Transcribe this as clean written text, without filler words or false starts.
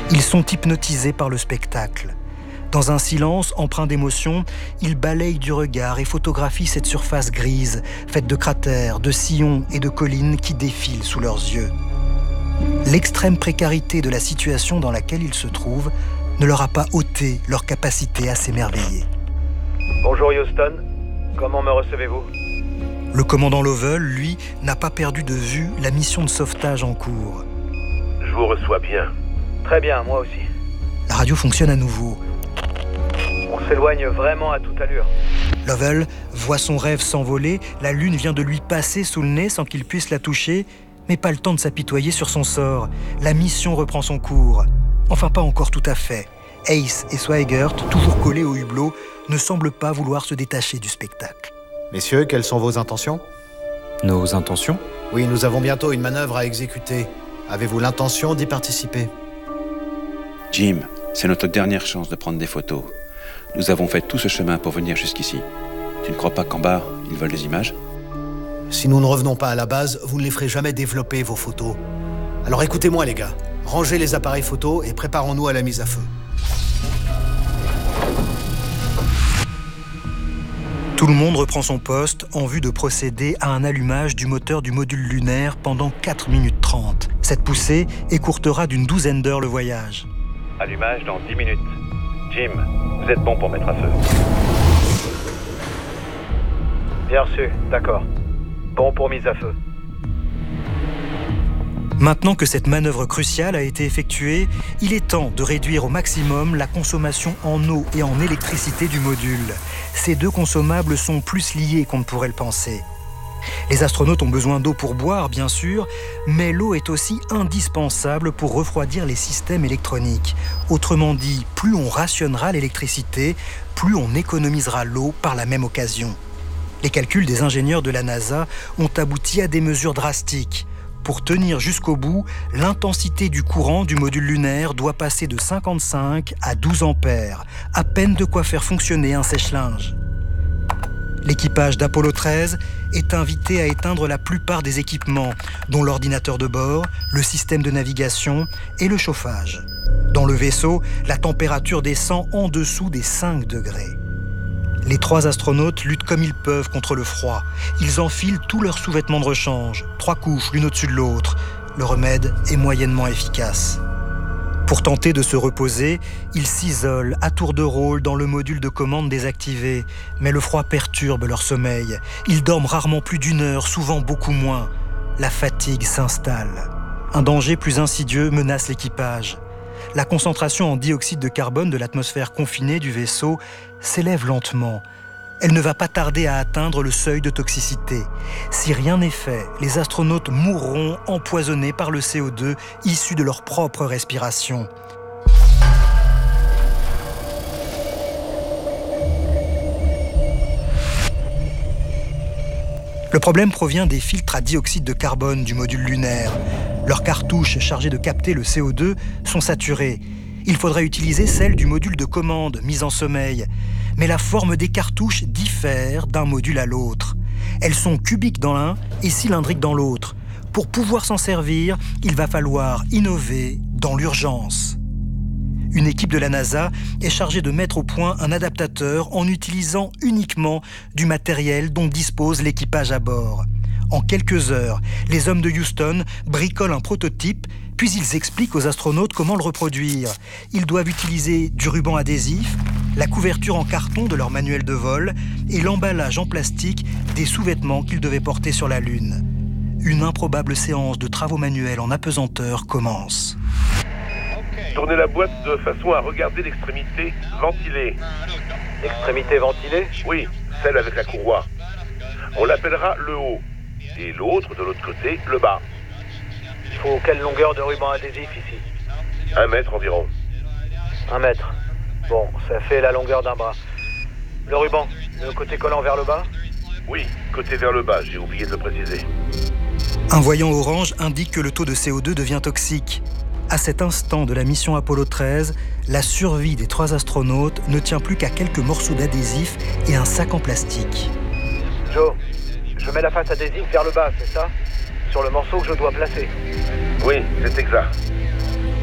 Ils sont hypnotisés par le spectacle. Dans un silence empreint d'émotion, ils balayent du regard et photographient cette surface grise, faite de cratères, de sillons et de collines qui défilent sous leurs yeux. L'extrême précarité de la situation dans laquelle ils se trouvent ne leur a pas ôté leur capacité à s'émerveiller. Bonjour Houston, comment me recevez-vous ? Le commandant Lovell, lui, n'a pas perdu de vue la mission de sauvetage en cours. Je vous reçois bien. Très bien, moi aussi. La radio fonctionne à nouveau. On s'éloigne vraiment à toute allure. Lovell voit son rêve s'envoler, la lune vient de lui passer sous le nez sans qu'il puisse la toucher, mais pas le temps de s'apitoyer sur son sort. La mission reprend son cours. Enfin, pas encore tout à fait. Ace et Swigert, toujours collés au hublot, ne semblent pas vouloir se détacher du spectacle. Messieurs, quelles sont vos intentions ? Nos intentions ? Oui, nous avons bientôt une manœuvre à exécuter. Avez-vous l'intention d'y participer ? Jim, c'est notre dernière chance de prendre des photos. Nous avons fait tout ce chemin pour venir jusqu'ici. Tu ne crois pas qu'en bas, ils veulent des images ? Si nous ne revenons pas à la base, vous ne les ferez jamais développer, vos photos. Alors écoutez-moi, les gars. Rangez les appareils photos et préparons-nous à la mise à feu. Tout le monde reprend son poste en vue de procéder à un allumage du moteur du module lunaire pendant 4 minutes 30. Cette poussée écourtera d'une douzaine d'heures le voyage. Allumage dans 10 minutes. Jim, vous êtes bon pour mettre à feu. Bien reçu, d'accord. Bon pour mise à feu. Maintenant que cette manœuvre cruciale a été effectuée, il est temps de réduire au maximum la consommation en eau et en électricité du module. Ces deux consommables sont plus liés qu'on ne pourrait le penser. Les astronautes ont besoin d'eau pour boire, bien sûr, mais l'eau est aussi indispensable pour refroidir les systèmes électroniques. Autrement dit, plus on rationnera l'électricité, plus on économisera l'eau par la même occasion. Les calculs des ingénieurs de la NASA ont abouti à des mesures drastiques. Pour tenir jusqu'au bout, l'intensité du courant du module lunaire doit passer de 55 à 12 ampères, à peine de quoi faire fonctionner un sèche-linge. L'équipage d'Apollo 13 est invité à éteindre la plupart des équipements, dont l'ordinateur de bord, le système de navigation et le chauffage. Dans le vaisseau, la température descend en dessous des 5 degrés. Les 3 astronautes luttent comme ils peuvent contre le froid. Ils enfilent tous leurs sous-vêtements de rechange, 3 couches l'une au-dessus de l'autre. Le remède est moyennement efficace. Pour tenter de se reposer, ils s'isolent à tour de rôle dans le module de commande désactivé. Mais le froid perturbe leur sommeil. Ils dorment rarement plus d'1 heure, souvent beaucoup moins. La fatigue s'installe. Un danger plus insidieux menace l'équipage. La concentration en dioxyde de carbone de l'atmosphère confinée du vaisseau s'élève lentement. Elle ne va pas tarder à atteindre le seuil de toxicité. Si rien n'est fait, les astronautes mourront empoisonnés par le CO2 issu de leur propre respiration. Le problème provient des filtres à dioxyde de carbone du module lunaire. Leurs cartouches chargées de capter le CO2 sont saturées. Il faudrait utiliser celles du module de commande mis en sommeil. Mais la forme des cartouches diffère d'un module à l'autre. Elles sont cubiques dans l'un et cylindriques dans l'autre. Pour pouvoir s'en servir, il va falloir innover dans l'urgence. Une équipe de la NASA est chargée de mettre au point un adaptateur en utilisant uniquement du matériel dont dispose l'équipage à bord. En quelques heures, les hommes de Houston bricolent un prototype, puis ils expliquent aux astronautes comment le reproduire. Ils doivent utiliser du ruban adhésif, la couverture en carton de leur manuel de vol et l'emballage en plastique des sous-vêtements qu'ils devaient porter sur la Lune. Une improbable séance de travaux manuels en apesanteur commence. Tournez la boîte de façon à regarder l'extrémité ventilée. Extrémité ventilée ? Oui, celle avec la courroie. On l'appellera le haut. Et l'autre, de l'autre côté, le bas. Il faut quelle longueur de ruban adhésif ici ? 1 mètre environ. 1 mètre. Bon, ça fait la longueur d'un bras. Le ruban, le côté collant vers le bas ? Oui, côté vers le bas, j'ai oublié de le préciser. Un voyant orange indique que le taux de CO2 devient toxique. À cet instant de la mission Apollo 13, la survie des 3 astronautes ne tient plus qu'à quelques morceaux d'adhésif et un sac en plastique. Joe, je mets la face adhésive vers le bas, c'est ça ? Sur le morceau que je dois placer. Oui, c'est exact.